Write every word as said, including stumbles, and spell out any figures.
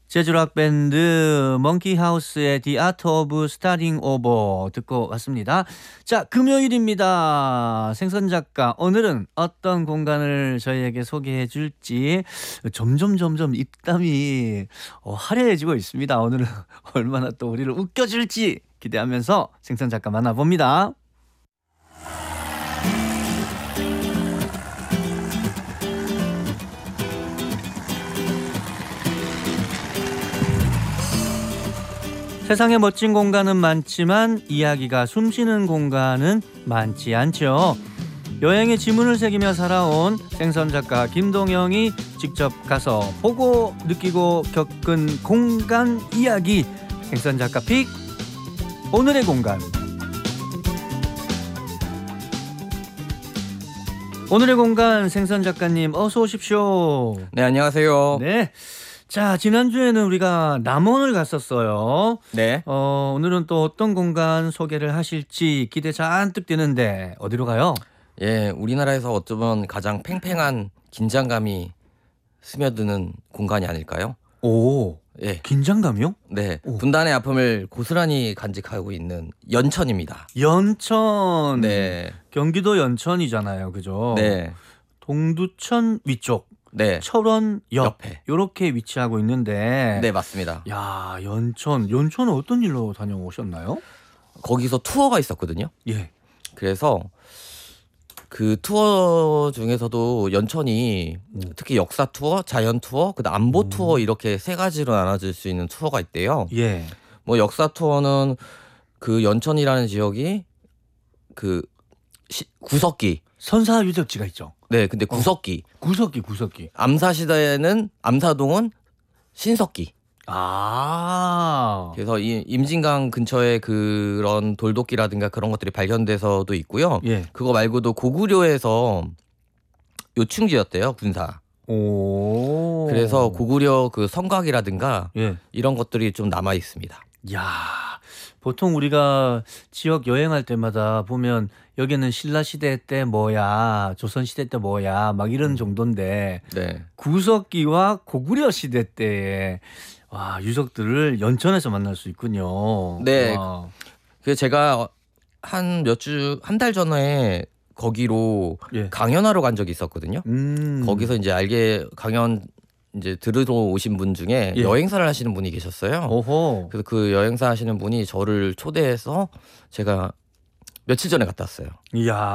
재즈락 밴드 몽키하우스의 The Art of Starting Over 듣고 왔습니다. 자, 금요일입니다. 생선 작가, 오늘은 어떤 공간을 저희에게 소개해 줄지 점점 점점 입담이 어, 화려해지고 있습니다. 오늘은 얼마나 또 우리를 웃겨줄지 기대하면서 생선 작가 만나봅니다. 세상에 멋진 공간은 많지만 이야기가 숨쉬는 공간은 많지 않죠. 여행의 지문을 새기며 살아온 생선 작가 김동영이 직접 가서 보고 느끼고 겪은 공간 이야기, 생선 작가 픽 오늘의 공간. 오늘의 공간 생선 작가님 어서 오십시오. 네, 안녕하세요. 네. 자, 지난주에는 우리가 남원을 갔었어요. 네. 어, 오늘은 또 어떤 공간 소개를 하실지 기대 잔뜩 되는데 어디로 가요? 예, 우리나라에서 어쩌면 가장 팽팽한 긴장감이 스며드는 공간이 아닐까요? 오, 예. 긴장감이요? 네. 오. 분단의 아픔을 고스란히 간직하고 있는 연천입니다. 연천. 네. 경기도 연천이잖아요. 그죠? 네. 동두천 위쪽. 네. 철원 옆. 옆에. 요렇게 위치하고 있는데. 네, 맞습니다. 야, 연천. 연천은 어떤 일로 다녀오셨나요? 거기서 투어가 있었거든요. 예. 그래서 그 투어 중에서도 연천이 음. 특히 역사 투어, 자연 투어, 그다음 안보 음. 투어 이렇게 세 가지로 나눠질 수 있는 투어가 있대요. 예. 뭐 역사 투어는 그 연천이라는 지역이 그 시, 구석기. 선사 유적지가 있죠. 네, 근데 구석기. 어. 구석기, 구석기. 암사 시대에는 암사동은 신석기. 아. 그래서 이 임진강 근처에 그런 돌도끼라든가 그런 것들이 발견돼서도 있고요. 예. 그거 말고도 고구려에서 요충지였대요, 군사. 오. 그래서 고구려 그 성곽이라든가 예. 이런 것들이 좀 남아 있습니다. 야, 보통 우리가 지역 여행할 때마다 보면 여기는 신라 시대 때 뭐야, 조선 시대 때 뭐야, 막 이런 정도인데 네. 구석기와 고구려 시대 때의 와, 유적들을 연천에서 만날 수 있군요. 네. 와. 그래서 제가 한 몇 주, 한 달 전에 거기로 예. 강연하러 간 적이 있었거든요. 음. 거기서 이제 알게 강연 이제 들으러 오신 분 중에 예. 여행사를 하시는 분이 계셨어요. 오호. 그래서 그 여행사 하시는 분이 저를 초대해서 제가 며칠 전에 갔다 왔어요. 이야.